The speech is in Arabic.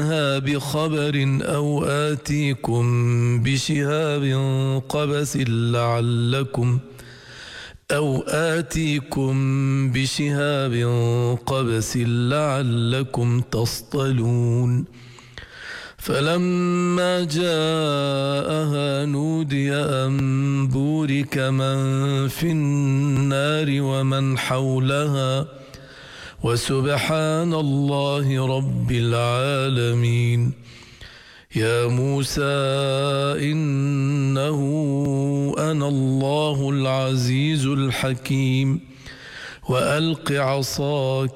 عنها بخبر أو آتيكم بشهاب قبس لعلكم تصطلون. فلما جاءها نودي أن بورك من في النار ومن حولها وسبحان الله رب العالمين. يا موسى إنه أنا الله العزيز الحكيم وألق عصاك